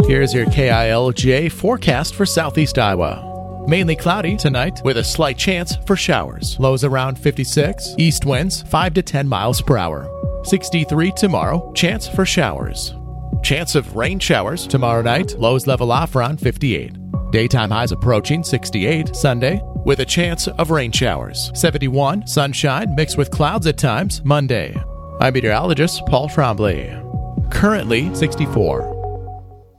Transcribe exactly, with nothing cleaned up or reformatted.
Here's your K I L J forecast for southeast Iowa. Mainly cloudy tonight with a slight chance for showers. Lows around fifty-six. East winds five to ten miles per hour. sixty-three tomorrow. Chance for showers. Chance of rain showers tomorrow night. Lows level off around fifty-eight. Daytime highs approaching sixty-eight Sunday with a chance of rain showers. seventy-one sunshine mixed with clouds at times Monday. I'm meteorologist Paul Trombley. Currently sixty-four.